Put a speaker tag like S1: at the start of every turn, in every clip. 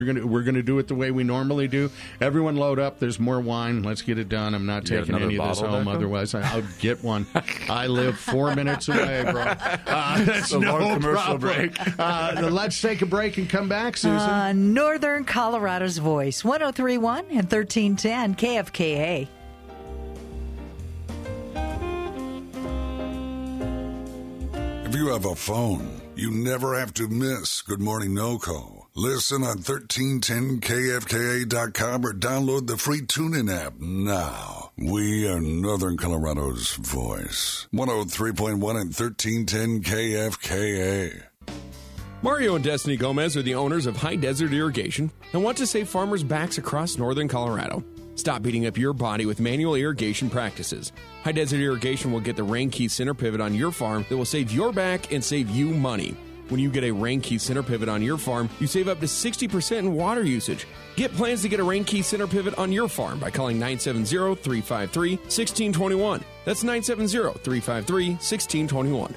S1: We're gonna do it the way we normally do. Everyone load up. There's more wine. Let's get it done. I'm not taking any of this home. Otherwise, I'll get one. I live 4 minutes away, bro. That's no commercial break. Let's take a break and come back, Susan.
S2: Northern Colorado's Voice, 103.1 and 1310 KFKA.
S3: If you have a phone, you never have to miss Good Morning NoCo. Listen on 1310kfka.com or download the free TuneIn app now. We are Northern Colorado's voice. 103.1 and 1310 KFKA.
S4: Mario and Destiny Gomez are the owners of High Desert Irrigation and want to save farmers' backs across Northern Colorado. Stop beating up your body with manual irrigation practices. High Desert Irrigation will get the Rain Key center pivot on your farm that will save your back and save you money. When you get a Rain Key center pivot on your farm, you save up to 60% in water usage. Get plans to get a Rain Key center pivot on your farm by calling 970-353-1621. That's 970-353-1621.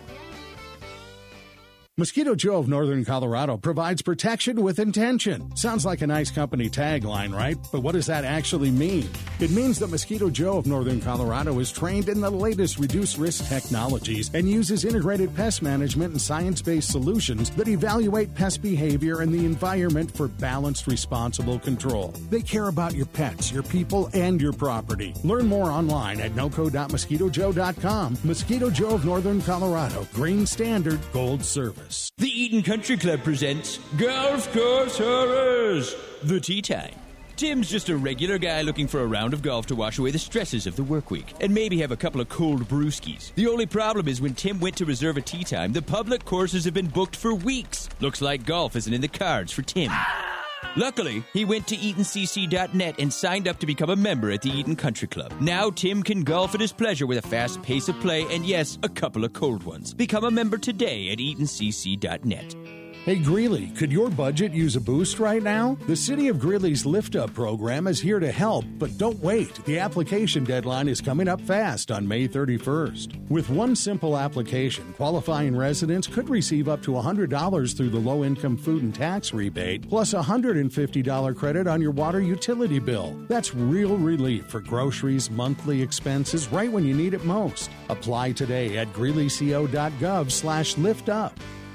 S1: Mosquito Joe of Northern Colorado provides protection with intention. Sounds like a nice company tagline, right? But what does that actually mean? It means that Mosquito Joe of Northern Colorado is trained in the latest reduced-risk technologies and uses integrated pest management and science-based solutions that evaluate pest behavior and the environment for balanced, responsible control. They care about your pets, your people, and your property. Learn more online at noco.mosquitojoe.com. Mosquito Joe of Northern Colorado. Green Standard Gold Service.
S5: The Eaton Country Club presents Golf Course Horrors, the Tea Time. Tim's just a regular guy looking for a round of golf to wash away the stresses of the work week and maybe have a couple of cold brewskis. The only problem is when Tim went to reserve a tee time, the public courses have been booked for weeks. Looks like golf isn't in the cards for Tim. Luckily, he went to EatonCC.net and signed up to become a member at the Eaton Country Club. Now Tim can golf at his pleasure with a fast pace of play and, yes, a couple of cold ones. Become a member today at EatonCC.net.
S1: Hey, Greeley, could your budget use a boost right now? The City of Greeley's Lift Up program is here to help, but don't wait. The application deadline is coming up fast on May 31st. With one simple application, qualifying residents could receive up to $100 through the low-income food and tax rebate, plus a $150 credit on your water utility bill. That's real relief for groceries, monthly expenses, right when you need it most. Apply today at greeleyco.gov/liftup.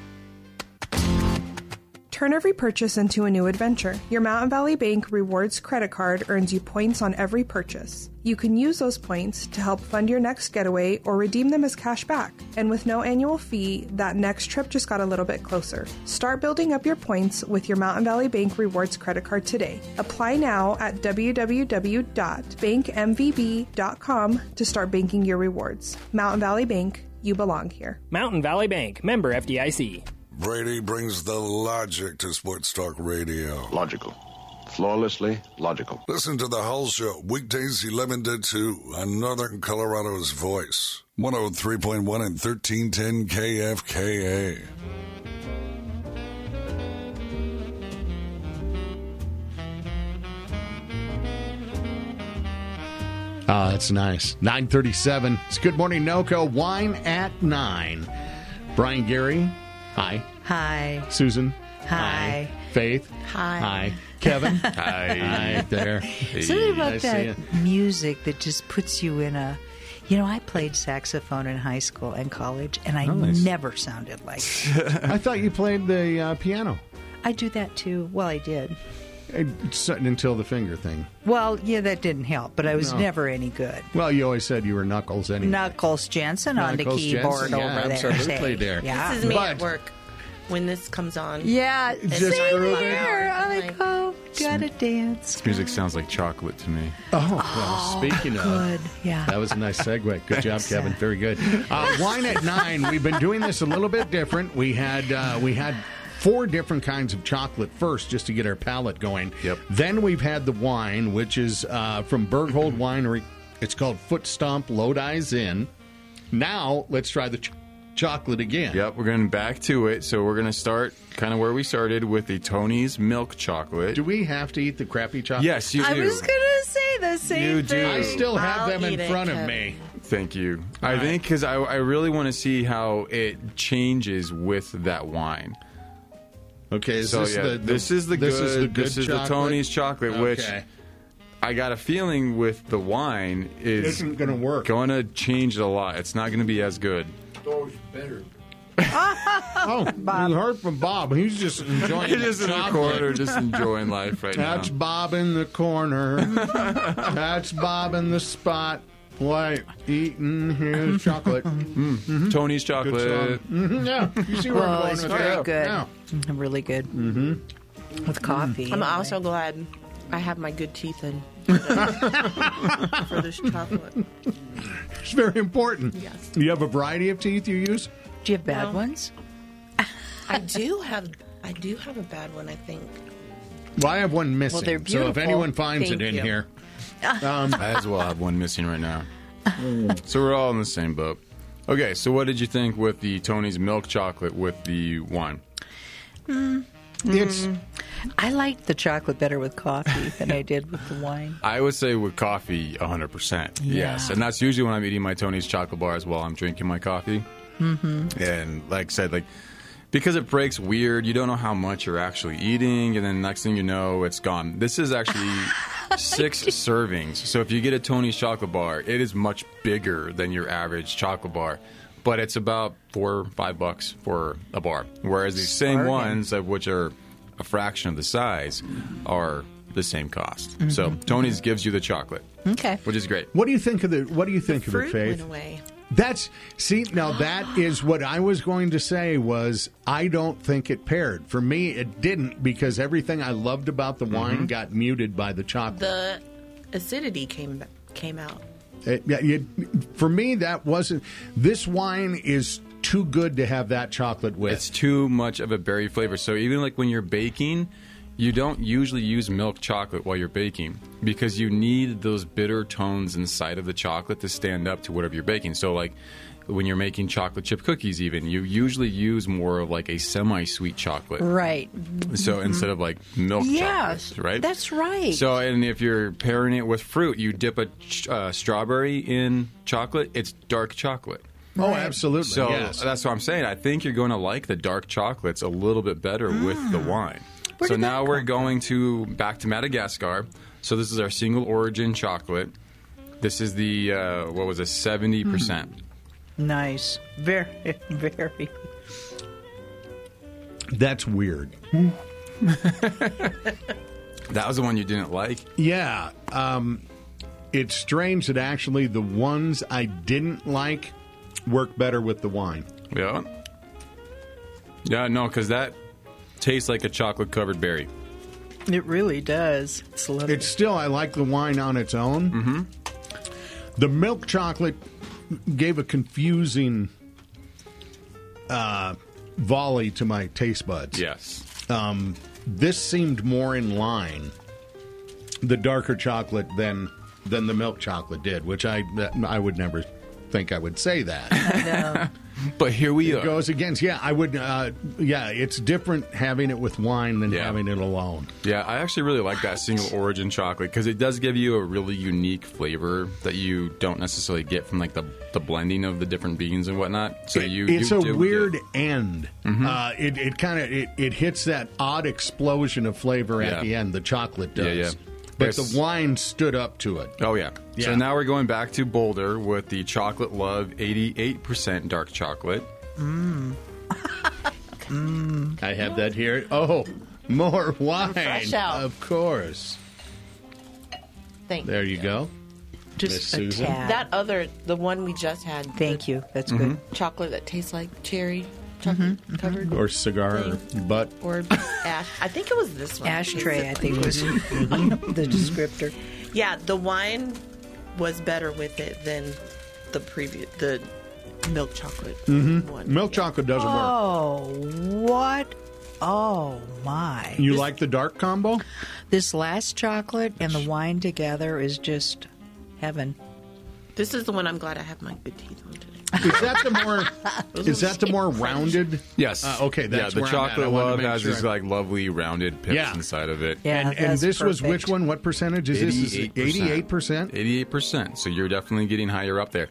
S6: Turn every purchase into a new adventure. Your Mountain Valley Bank Rewards credit card earns you points on every purchase. You can use those points to help fund your next getaway or redeem them as cash back. And with no annual fee, that next trip just got a little bit closer. Start building up your points with your Mountain Valley Bank Rewards credit card today. Apply now at www.bankmvb.com to start banking your rewards. Mountain Valley Bank, you belong here.
S7: Mountain Valley Bank, member FDIC.
S3: Brady brings the logic to Sports Talk Radio.
S8: Logical. Flawlessly logical.
S3: Listen to The Hull Show, weekdays 11 to 2 on Northern Colorado's Voice. 103.1 and 1310 KFKA.
S1: Oh, that's nice. 9:37. It's Good Morning NoCo. Wine at 9. Brian Gary. Hi.
S2: Hi.
S1: Susan.
S2: Hi.
S1: Faith.
S2: Hi.
S1: Hi. Kevin.
S4: Hi.
S1: Hi there.
S2: Something about
S1: I see
S2: that
S1: it.
S2: music that just puts you in a... You know, I played saxophone in high school and college, and I never sounded like it.
S1: I thought you played the piano.
S2: I do that, too. Well, I did.
S1: Until the finger thing.
S2: Well, yeah, that didn't help, but I was never any good.
S1: Well, you always said you were Knuckles anyway.
S2: Knuckles Jensen on the keyboard
S1: Jensen,
S2: over there.
S1: Absolutely there.
S2: Yeah.
S9: This is me at work when this comes on.
S2: Yeah,
S1: Just
S2: same
S1: grooving.
S2: here. I'm like, oh, gotta dance.
S10: This music sounds like chocolate to me.
S1: Well, speaking of,
S2: Good, yeah.
S1: that was a nice segue. Good job, Kevin. Very good. Wine at 9. We've been doing this a little bit different. We had 4 different kinds of chocolate first, just to get our palate going.
S10: Yep.
S1: Then we've had the wine, which is from Berghold Winery. It's called Foot Stomp Lodi's Inn. Now, let's try the chocolate again.
S10: Yep, we're going back to it. So we're going to start kind of where we started with the Tony's milk chocolate.
S1: Do we have to eat the crappy chocolate?
S10: Yes, you do.
S2: I was going to say the same
S10: You do.
S2: thing.
S1: I still have
S9: I'll
S1: them in
S9: eat it,
S1: front of
S9: Kevin.
S1: me.
S10: Thank you.
S1: All
S10: I
S1: right.
S10: think because I really want to see how it changes with that wine.
S11: Okay,
S10: this is the
S11: chocolate?
S10: Tony's chocolate, which I got a feeling with the wine
S11: isn't going to work.
S10: Going to change it a lot. It's not going to be as good.
S12: Always better.
S11: You heard from Bob. He's just enjoying.
S10: He's just in the corner, just enjoying life now.
S11: That's Bob in the corner. That's Bob in the spot. Why eating his chocolate? Mm-hmm.
S10: Tony's chocolate.
S11: Mm-hmm. Yeah, you see where I'm going
S2: it's
S11: with
S2: very
S11: that.
S2: good.
S11: Yeah.
S2: Really good.
S11: Mm-hmm.
S2: With coffee.
S9: I'm also glad I have my good teeth in for this chocolate.
S11: It's very important.
S9: Yes.
S11: You have a variety of teeth you use?
S2: Do you have bad ones?
S9: I do have a bad one, I think.
S11: Well, I have one missing.
S2: Well, they're
S11: so
S2: beautiful.
S11: if anyone finds
S9: Thank
S11: it in
S9: you.
S11: here.
S10: I as well have one missing right now. So we're all in the same boat. Okay, so what did you think with the Tony's milk chocolate with the wine?
S2: I liked the chocolate better with coffee than I did with the wine.
S10: I would say with coffee, 100%. Yes, and that's usually when I'm eating my Tony's chocolate bars while I'm drinking my coffee. Mm-hmm. And like I said, because it breaks weird, you don't know how much you're actually eating, and then next thing you know, it's gone. This is actually 6 servings. So if you get a Tony's chocolate bar, it is much bigger than your average chocolate bar. But it's about $4 or $5 for a bar. Whereas these same ones, of which are a fraction of the size, are the same cost. Mm-hmm. So Tony's gives you the chocolate.
S2: Okay.
S10: Which is great.
S11: What do you think of it,
S9: Fruit
S11: Faith?
S9: went away.
S11: Now that is what I was going to say was I don't think it paired. For me, it didn't because everything I loved about the wine got muted by the chocolate.
S9: The acidity came out.
S11: For me, that wasn't. This wine is too good to have that chocolate with.
S10: It's too much of a berry flavor. So even like when you're baking, you don't usually use milk chocolate while you're baking because you need those bitter tones inside of the chocolate to stand up to whatever you're baking. So like when you're making chocolate chip cookies even, you usually use more of like a semi-sweet chocolate.
S2: Right.
S10: So instead of like milk chocolate, right?
S2: That's right.
S10: So and if you're pairing it with fruit, you dip a strawberry in chocolate, it's dark chocolate.
S11: Oh, absolutely.
S10: So
S11: yes.
S10: that's what I'm saying. I think you're going to like the dark chocolates a little bit better with the wine. So now we're going back to Madagascar. So this is our single origin chocolate. This is the, 70%.
S2: Nice. Very, very.
S11: That's weird.
S10: That was the one you didn't like?
S11: Yeah. It's strange that actually the ones I didn't like work better with the wine.
S10: Yeah. Yeah, no, because that tastes like a chocolate-covered berry.
S2: It really does.
S11: It's still, I like the wine on its own. Mm-hmm. The milk chocolate gave a confusing volley to my taste buds.
S10: Yes.
S11: This seemed more in line, the darker chocolate, than the milk chocolate did, which I would never think I would say that.
S2: I know.
S10: But here we are.
S11: It goes against, I would, it's different having it with wine than having it alone.
S10: Yeah, I actually really like that single origin chocolate because it does give you a really unique flavor that you don't necessarily get from like the blending of the different beans and whatnot. So
S11: it's a weird end. Mm-hmm. It hits that odd explosion of flavor at the end. The chocolate does.
S10: Yeah.
S11: But the wine stood up to it.
S10: Oh, yeah. So now we're going back to Boulder with the Chocolate Love 88% dark chocolate.
S11: I have that here. Oh, more wine.
S9: Fresh out.
S11: Of course.
S9: Thank
S11: There you go.
S2: Just
S11: Miss
S2: a
S11: Susan.
S2: tad.
S9: the one we just had.
S2: Thank you. That's good.
S9: Chocolate that tastes like cherry chocolate covered.
S11: Or cigar butt.
S9: Or ash. I think it was this one.
S2: Ashtray, I think, was the descriptor.
S9: Yeah, the wine was better with it than the milk chocolate one.
S11: Milk chocolate doesn't work.
S2: Oh, what? Oh, my.
S11: You like the dark combo?
S2: This last chocolate and the wine together is just heaven.
S9: This is the one I'm glad I have my good teeth on today.
S11: Is that the more rounded?
S10: Yes.
S11: Okay, that's
S10: the
S11: where I'm at. I
S10: Chocolate
S11: wanted to
S10: Love
S11: make
S10: has
S11: sure
S10: these like lovely rounded pips inside of it.
S2: Yeah,
S11: and this was which one? What percentage is this?
S10: 88%. 88%. So you're definitely getting higher up there.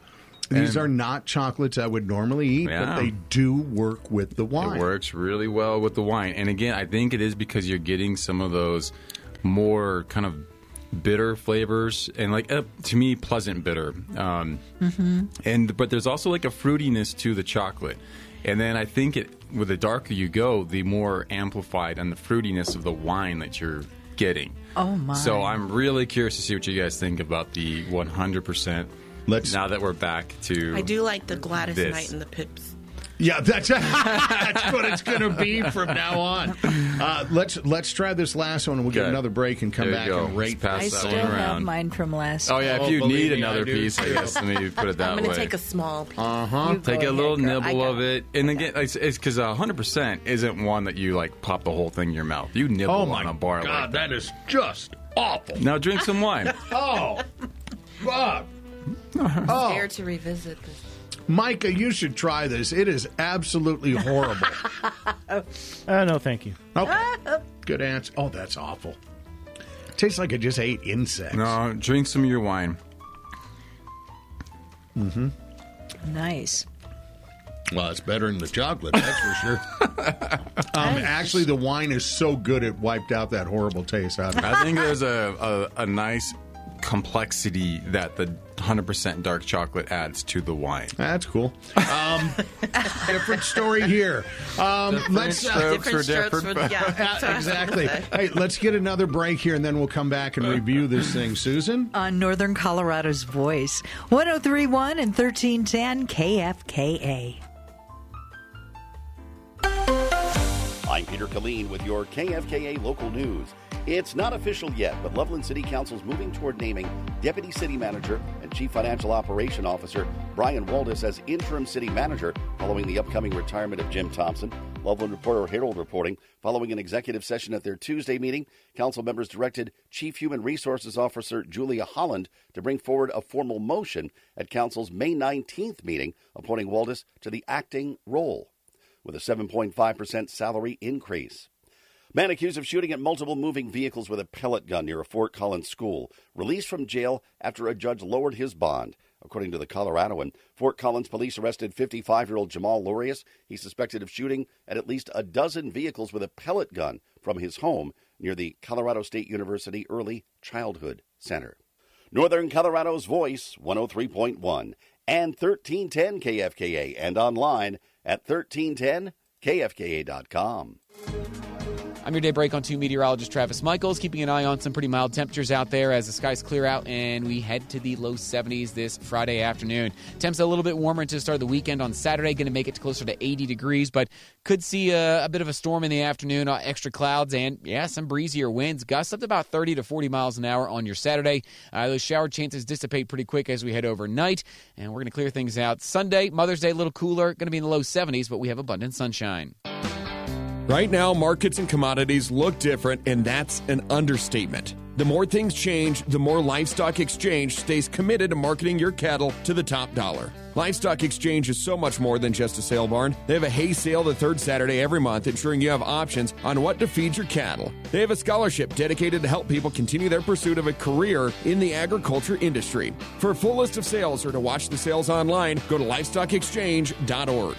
S11: These are not chocolates I would normally eat, but they do work with the wine.
S10: It works really well with the wine. And again, I think it is because you're getting some of those more kind of bitter flavors and to me, pleasant bitter. But there's also like a fruitiness to the chocolate. And then I think with the darker you go, the more amplified and the fruitiness of the wine that you're getting.
S2: Oh, my.
S10: So I'm really curious to see what you guys think about the 100%. Now that we're back to
S9: I do like the Gladys Knight and the Pips.
S11: Yeah, that's what it's going to be from now on. Let's try this last one. We'll get another break and come back and rate
S2: I still have mine from last
S10: Oh, yeah, if you need another piece, I guess, let me put it that way.
S9: I'm going to take a small piece.
S10: Take a little nibble of it. And again, it's because 100% isn't one that you, pop the whole thing in your mouth. You nibble on a bar
S11: God, that is just awful.
S10: Now drink some wine.
S11: Oh, fuck.
S9: I'm scared to revisit this.
S11: Micah, you should try this. It is absolutely horrible.
S7: No, thank you.
S11: Okay. Good answer. Oh, that's awful. Tastes like I just ate insects.
S10: No, drink some of your wine.
S11: Mm-hmm.
S2: Nice.
S11: Well, it's better than the chocolate, that's for sure. Actually, the wine is so good it wiped out that horrible taste out of it.
S10: I think there's a nice complexity that the 100% dark chocolate adds to the wine.
S11: That's cool. Different story here.
S10: Different strokes for different.
S11: Exactly. Hey, let's get another break here, and then we'll come back and review this thing. Susan?
S2: On Northern Colorado's Voice, 103.1 and 1310 KFKA.
S12: I'm Peter Killeen with your KFKA local news. It's not official yet, but Loveland City Council's moving toward naming Deputy City Manager and Chief Financial Operation Officer Brian Waldis as interim city manager following the upcoming retirement of Jim Thompson. Loveland Reporter Herald reporting, following an executive session at their Tuesday meeting, council members directed Chief Human Resources Officer Julia Holland to bring forward a formal motion at council's May 19th meeting, appointing Waldis to the acting role with a 7.5% salary increase. Man accused of shooting at multiple moving vehicles with a pellet gun near a Fort Collins school, released from jail after a judge lowered his bond. According to the Coloradoan, Fort Collins police arrested 55-year-old Jamal Lurius. He's suspected of shooting at least a dozen vehicles with a pellet gun from his home near the Colorado State University Early Childhood Center. Northern Colorado's Voice, 103.1 and 1310 KFKA, and online at 1310kfka.com.
S13: I'm your day break on 2 meteorologist Travis Michaels, keeping an eye on some pretty mild temperatures out there as the skies clear out and we head to the low 70s this Friday afternoon. Temps a little bit warmer to start the weekend on Saturday, going to make it closer to 80 degrees, but could see a bit of a storm in the afternoon, extra clouds, and some breezier winds. Gusts up to about 30 to 40 miles an hour on your Saturday. Those shower chances dissipate pretty quick as we head overnight, and we're going to clear things out. Sunday, Mother's Day, a little cooler, going to be in the low 70s, but we have abundant sunshine.
S4: Right now, markets and commodities look different, and that's an understatement. The more things change, the more Livestock Exchange stays committed to marketing your cattle to the top dollar. Livestock Exchange is so much more than just a sale barn. They have a hay sale the third Saturday every month, ensuring you have options on what to feed your cattle. They have a scholarship dedicated to help people continue their pursuit of a career in the agriculture industry. For a full list of sales or to watch the sales online, go to livestockexchange.org.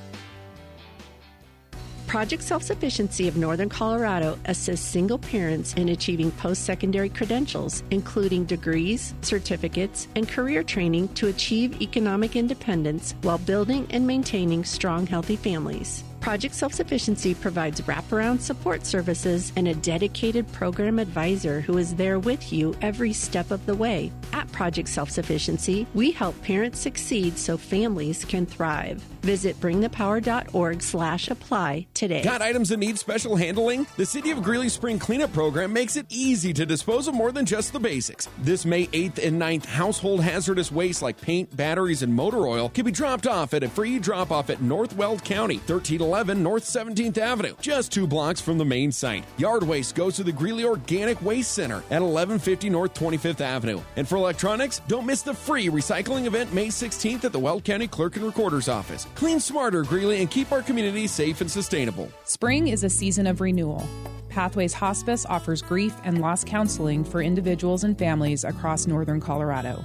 S14: Project Self-Sufficiency of Northern Colorado assists single parents in achieving post-secondary credentials, including degrees, certificates, and career training to achieve economic independence while building and maintaining strong, healthy families. Project Self-Sufficiency provides wraparound support services and a dedicated program advisor who is there with you every step of the way. At Project Self-Sufficiency, we help parents succeed so families can thrive. Visit bringthepower.org/apply today.
S4: Got items that need special handling? The City of Greeley Spring Cleanup Program makes it easy to dispose of more than just the basics. This May 8th and 9th, household hazardous waste like paint, batteries, and motor oil can be dropped off at a free drop-off at North Weld County, 1311 North 17th Avenue, just 2 blocks from the main site. Yard waste goes to the Greeley Organic Waste Center at 1150 North 25th Avenue. And for electronics, don't miss the free recycling event May 16th at the Weld County Clerk and Recorder's Office. Clean smarter, Greeley, and keep our community safe and sustainable.
S15: Spring is a season of renewal. Pathways Hospice offers grief and loss counseling for individuals and families across northern Colorado.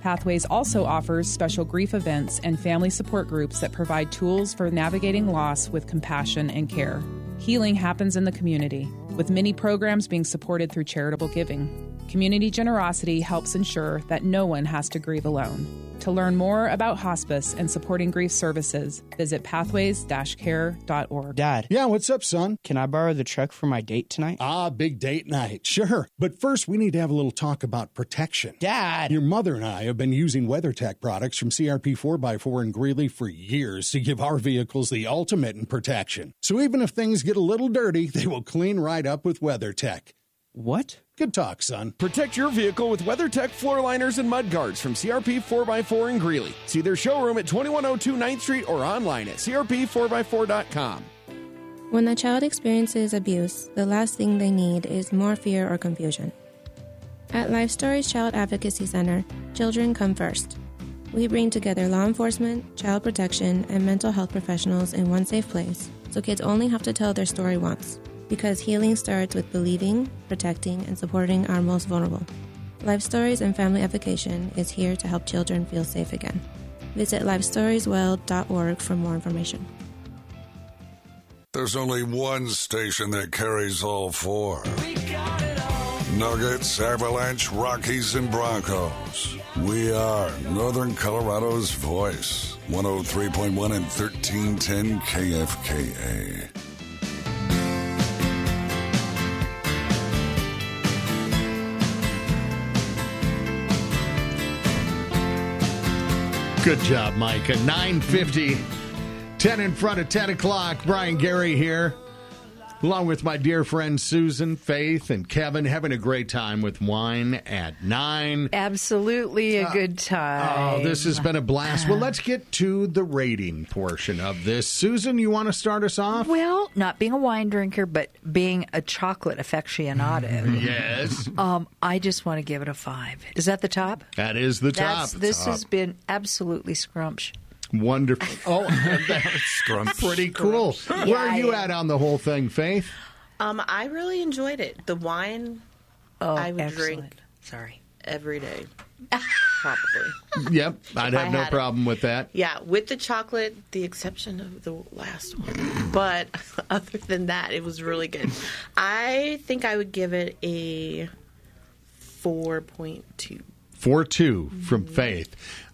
S15: Pathways also offers special grief events and family support groups that provide tools for navigating loss with compassion and care. Healing happens in the community, with many programs being supported through charitable giving. Community generosity helps ensure that no one has to grieve alone. To learn more about hospice and supporting grief services, visit pathways-care.org.
S16: Dad.
S11: Yeah, what's up, son?
S16: Can I borrow the truck for my date tonight?
S11: Ah, big date night. Sure. But first, we need to have a little talk about protection.
S16: Dad!
S11: Your mother and I have been using WeatherTech products from CRP 4x4 in Greeley for years to give our vehicles the ultimate in protection. So even if things get a little dirty, they will clean right up with WeatherTech.
S16: What?
S11: Good talk, son.
S4: Protect your vehicle with WeatherTech floor liners and mud guards from CRP 4x4 in Greeley. See their showroom at 2102 9th Street or online at crp4x4.com.
S17: When a child experiences abuse, the last thing they need is more fear or confusion. At Life Stories Child Advocacy Center, children come first. We bring together law enforcement, child protection, and mental health professionals in one safe place, so kids only have to tell their story once. Because healing starts with believing, protecting, and supporting our most vulnerable. Life Stories and Family Advocation is here to help children feel safe again. Visit lifestorieswell.org for more information.
S3: There's only one station that carries all four. Nuggets, Avalanche, Rockies, and Broncos. We are Northern Colorado's voice. 103.1 and 1310 KFKA.
S11: Good job, Mike. At 9:50, 10 in front of 10 o'clock. Brian Gary here, along with my dear friends Susan, Faith, and Kevin, having a great time with wine at 9.
S2: Absolutely a good time.
S11: Oh, this has been a blast. Well, let's get to the rating portion of this. Susan, you want to start us off?
S2: Well, not being a wine drinker, but being a chocolate aficionado.
S11: Yes.
S2: I just want to give it a 5. Is that the top?
S11: That is the top.
S2: This has been absolutely scrumptious.
S11: Wonderful. Oh, that's pretty cool. Where are you at on the whole thing, Faith?
S9: I really enjoyed it. The wine, I would drink every day, probably.
S11: Yep, I'd have no problem with that.
S9: Yeah, with the chocolate, the exception of the last one. But other than that, it was really good. I think I would give it a 4.2.
S11: 4.2 from Faith.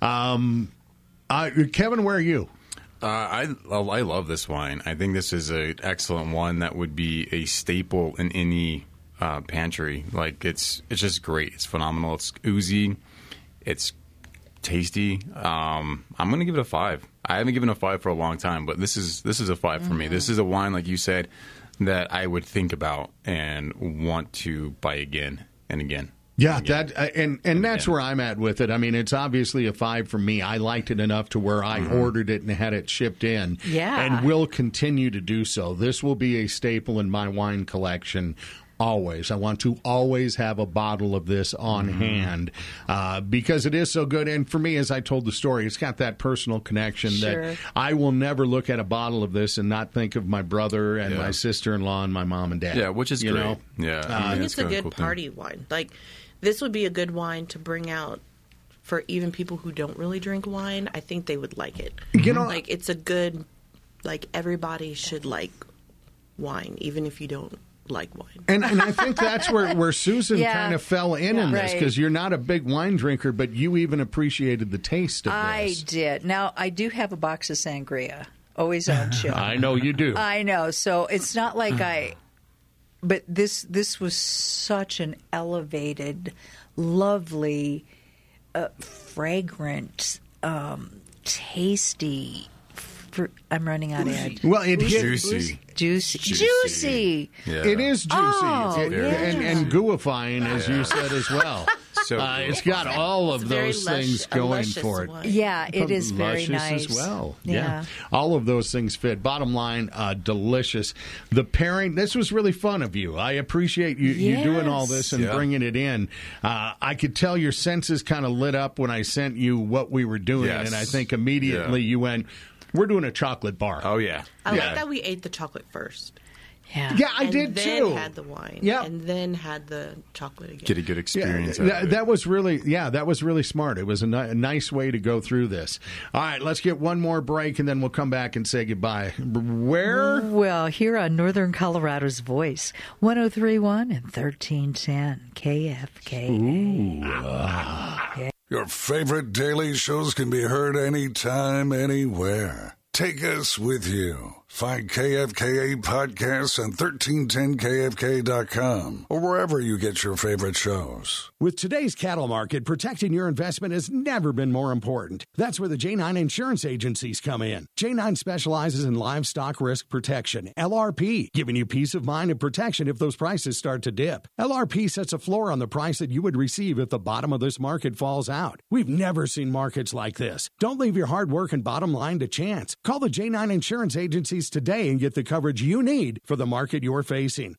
S11: Kevin, where are you?
S10: I love this wine. I think this is an excellent one that would be a staple in any pantry. Like it's just great. It's phenomenal. It's oozy. It's tasty. I'm going to give it a 5. I haven't given a 5 for a long time, but this is a 5 for me. This is a wine, like you said, that I would think about and want to buy again and again.
S11: Yeah, that's where I'm at with it. I mean, it's obviously a 5 for me. I liked it enough to where I ordered it and had it shipped in.
S2: Yeah.
S11: And will continue to do so. This will be a staple in my wine collection always. I want to always have a bottle of this on hand because it is so good. And for me, as I told the story, it's got that personal connection that I will never look at a bottle of this and not think of my brother and my sister-in-law and my mom and dad.
S10: Yeah, which is great. Know? Yeah,
S9: I think it's a good party wine. Like, this would be a good wine to bring out for even people who don't really drink wine. I think they would like it.
S11: You know,
S9: like it's a good, like everybody should like wine, even if you don't like wine.
S11: And I think that's where Susan kind of fell in this, because you're not a big wine drinker, but you even appreciated the taste of this.
S2: I did. Now, I do have a box of sangria, always on chill.
S11: I know you do.
S2: I know. So it's not like but this was such an elevated, lovely, fragrant, tasty. I'm running out of edge.
S11: Well, it
S10: juicy.
S2: Juicy.
S10: Yeah.
S11: It is juicy.
S2: Oh,
S11: and gooifying, as you said as well.
S10: So
S11: it's got all of those things going for it.
S9: Wine.
S2: Yeah, it is very nice.
S11: As well.
S2: Yeah.
S11: All of those things fit. Bottom line, delicious. The pairing, this was really fun of you. I appreciate you doing all this and bringing it in. I could tell your senses kind of lit up when I sent you what we were doing, and I think immediately you went, we're doing a chocolate bar.
S10: Oh, yeah.
S9: I like that we ate the chocolate first.
S11: Yeah, I did
S9: then
S11: too.
S9: Had the wine.
S11: Yeah.
S9: And then had the chocolate again.
S10: Get a good experience.
S11: That was really smart. It was a nice way to go through this. All right, let's get one more break, and then we'll come back and say goodbye. Where?
S2: Well, here on Northern Colorado's Voice, 103.1 and 1310 KFK.
S3: Your favorite daily shows can be heard anytime, anywhere. Take us with you. Find KFKA podcasts on 1310kfk.com or wherever you get your favorite shows.
S1: With today's cattle market, protecting your investment has never been more important. That's where the J9 insurance agencies come in. J9 specializes in livestock risk protection, LRP, giving you peace of mind and protection if those prices start to dip. LRP sets a floor on the price that you would receive if the bottom of this market falls out. We've never seen markets like this. Don't leave your hard work and bottom line to chance. Call the J9 insurance agencies today and get the coverage you need for the market you're facing.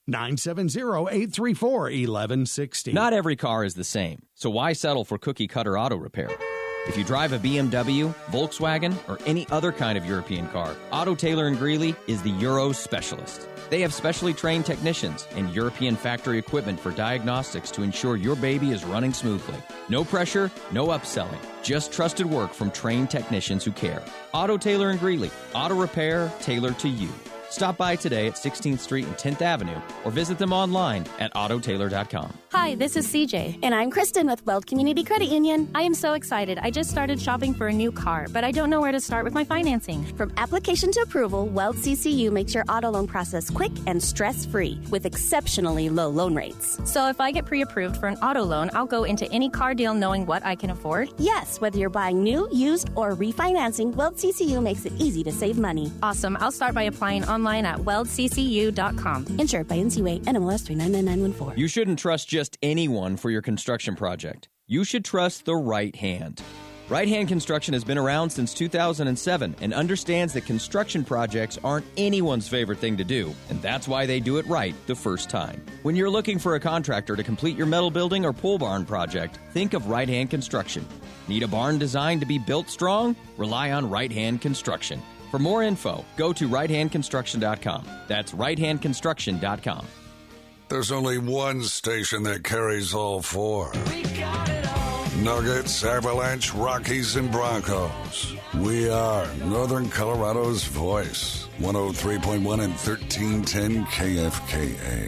S1: 970-834-1160.
S18: Not every car is the same, so why settle for cookie cutter auto repair? If you drive a BMW, Volkswagen, or any other kind of European car, Auto Taylor & Greeley is the Euro specialist. They have specially trained technicians and European factory equipment for diagnostics to ensure your baby is running smoothly. No pressure, no upselling, just trusted work from trained technicians who care. Auto Taylor & Greeley, auto repair tailored to you. Stop by today at 16th Street and 10th Avenue or visit them online at autotaylor.com.
S19: Hi, this is CJ. And I'm Kristen with Weld Community Credit Union. I am so excited. I just started shopping for a new car, but I don't know where to start with my financing.
S20: From application to approval, Weld CCU makes your auto loan process quick and stress-free with exceptionally low loan rates.
S19: So if I get pre-approved for an auto loan, I'll go into any car deal knowing what I can afford?
S20: Yes, whether you're buying new, used, or refinancing, Weld CCU makes it easy to save money.
S19: Awesome. I'll start by applying online at weldccu.com.
S20: Insured by NCUA NMLS 399914.
S18: You shouldn't trust just anyone for your construction project. You should trust the right hand. Right Hand Construction has been around since 2007 and understands that construction projects aren't anyone's favorite thing to do, and that's why they do it right the first time. When you're looking for a contractor to complete your metal building or pole barn project, think of Right Hand Construction. Need a barn designed to be built strong? Rely on Right Hand Construction. For more info, go to righthandconstruction.com. That's righthandconstruction.com.
S3: There's only one station that carries all four. Nuggets, Avalanche, Rockies, and Broncos. We are Northern Colorado's voice. 103.1 and 1310 KFKA.